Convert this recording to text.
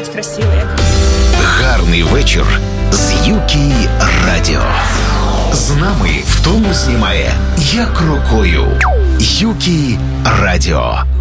співають красиво, як Гарний вечір з Юкі Радіо. З нами в тому знімає як рукою. Юкі Радіо.